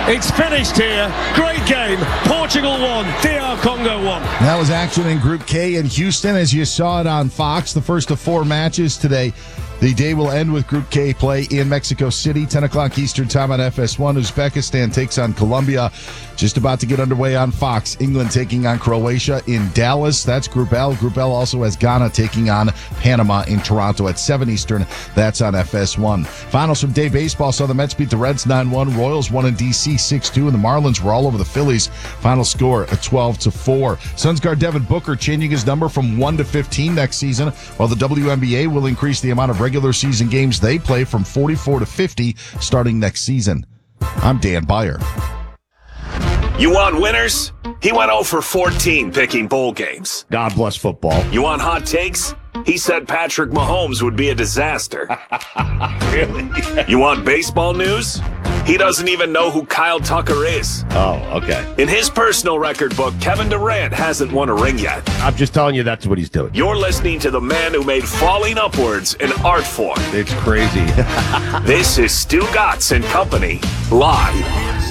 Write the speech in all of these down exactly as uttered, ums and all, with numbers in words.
It's finished here. Great game. Portugal won. D R Congo won. That was action in Group K in Houston, as you saw it on Fox. The first of four matches today. The day will end with Group K play in Mexico City, ten o'clock Eastern time on F S one. Uzbekistan takes on Colombia. Just about to get underway on Fox. England taking on Croatia in Dallas. That's Group L. Group L also has Ghana taking on Panama in Toronto at seven Eastern. That's on F S one. Finals from day baseball saw the Mets beat the Reds nine one. Royals won in D C six two, and the Marlins were all over the Phillies. Final score a twelve to four. Suns guard Devin Booker changing his number from one to fifteen next season, while the W N B A will increase the amount of regular season games they play from forty-four to fifty starting next season. I'm Dan Beyer. You want winners? He went oh for fourteen picking bowl games. God bless football. You want hot takes? He said Patrick Mahomes would be a disaster. Really? You want baseball news? He doesn't even know who Kyle Tucker is. Oh, okay. In his personal record book, Kevin Durant hasn't won a ring yet. I'm just telling you that's what he's doing. You're listening to the man who made falling upwards an art form. It's crazy. This is Stu Gatz and Company, live.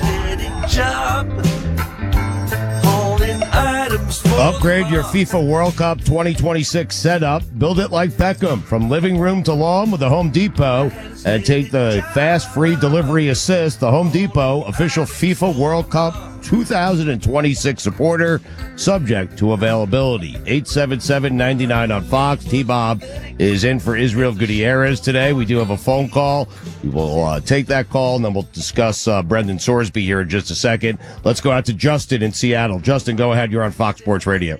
Upgrade your FIFA World Cup twenty twenty-six setup. Build it like Beckham, from living room to lawn with the Home Depot, and take the fast, free delivery assist. The Home Depot, official FIFA World Cup twenty twenty-six supporter, subject to availability. eight seven seven, nine nine on Fox. T-Bob is in for Israel Gutierrez today. We do have a phone call. We will uh, take that call, and then we'll discuss uh, Brendan Sorsby here in just a second. Let's go out to Justin in Seattle. Justin, go ahead. You're on Fox Sports Radio.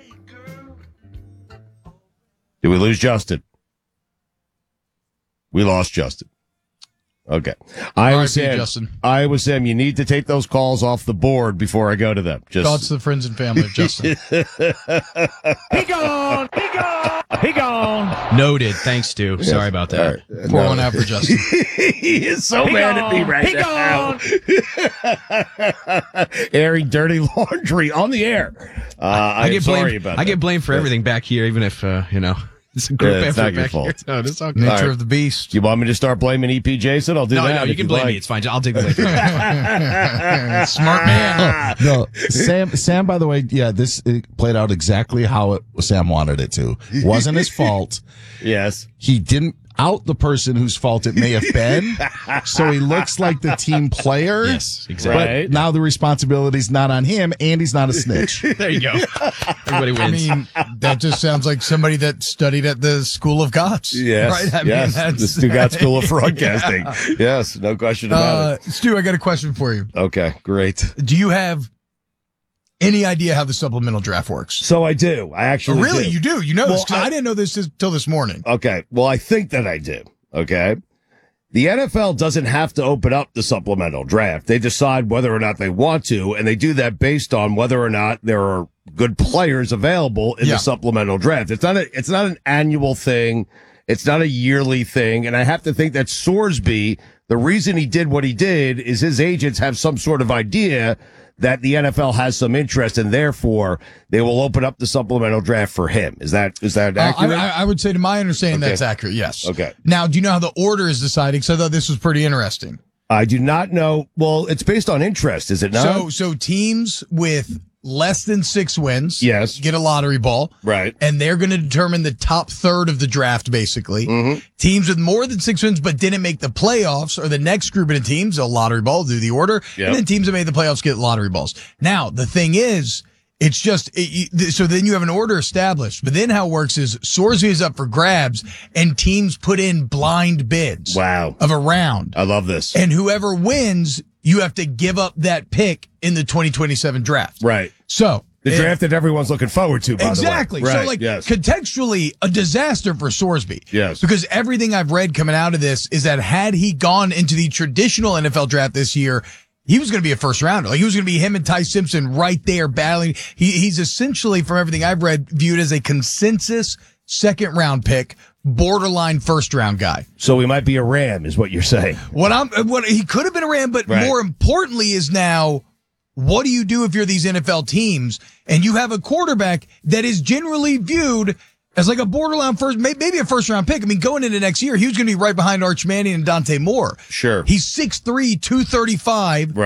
Did we lose Justin? We lost Justin. Okay. Iowa Sam, Justin. Iowa Sam, you need to take those calls off the board before I go to them. Just Thoughts to the friends and family of Justin. He gone! He gone! He gone! Noted. Thanks, Stu. Yes. Sorry about that. Right. Pour No. one out for Justin. He is so He mad gone. at me right He now. Airing dirty laundry on the air. Uh, I, I am get sorry blamed. about I that. get blamed for Yes. everything back here, even if uh, you know it's a group Yeah, it's effort not your back fault. here. No, it's okay. Nature All right. of the beast. You want me to start blaming E P Jason? I'll do No, that. no, you if can you'd blame like. me. It's fine. I'll take the blame. Smart man. No, Sam, Sam, by the way, yeah, this it played out exactly how it, Sam wanted it to. Wasn't his fault. Yes. He didn't out the person whose fault it may have been, so he looks like the team player. Yes, exactly. But Right. now the responsibility's not on him, and he's not a snitch. There you go. Everybody I wins. mean, that just sounds like somebody that studied at the School of Gods. Yes. Right? I yes. mean, the that's, Stuttgart School of Broadcasting. Yes. No question about uh, it. Stu, I got a question for you. Okay. Great. Do you have any idea how the supplemental draft works? So I do. I actually Oh, really? do. You do? You know this? Well, 'Cause I- I didn't know this until this morning. Okay. Well, I think that I do. Okay. The N F L doesn't have to open up the supplemental draft. They decide whether or not they want to, and they do that based on whether or not there are good players available in Yeah. the supplemental draft. It's not a, it's not an annual thing. It's not a yearly thing. And I have to think that Sorsby, the reason he did what he did is his agents have some sort of idea that the N F L has some interest, and therefore they will open up the supplemental draft for him. Is that is that Uh, accurate? I, I would say, to my understanding, Okay. that's accurate. Yes. Okay. Now, do you know how the order is deciding? So I thought this was pretty interesting. I do not know. Well, it's based on interest, is it not? So, so teams with less than six wins, Yes. get a lottery ball, Right. and they're going to determine the top third of the draft, basically. Mm-hmm. Teams with more than six wins but didn't make the playoffs, or the next group of teams, a lottery ball, do the order, Yep. and then teams that made the playoffs get lottery balls. Now, the thing is, it's just, it, you, so then you have an order established, but then how it works is Sorsby is up for grabs, and teams put in blind bids Wow. of a round. I love this. And whoever wins, you have to give up that pick in the twenty twenty-seven draft. Right. So The eh, draft that everyone's looking forward to, by exactly. the way. Right. So, like, yes. contextually, a disaster for Sorsby. Yes. Because everything I've read coming out of this is that had he gone into the traditional N F L draft this year, he was going to be a first rounder. Like, he was going to be him and Ty Simpson right there battling. He, he's essentially, from everything I've read, viewed as a consensus second round pick, borderline first round guy. So we might be a Ram, is what you're saying. What I'm, what he could have been a Ram, but Right. more importantly is now, what do you do if you're these N F L teams and you have a quarterback that is generally viewed as like a borderline first, may- maybe a first round pick? I mean, going into next year, he was going to be right behind Arch Manning and Dante Moore. Sure. He's six three, two thirty-five.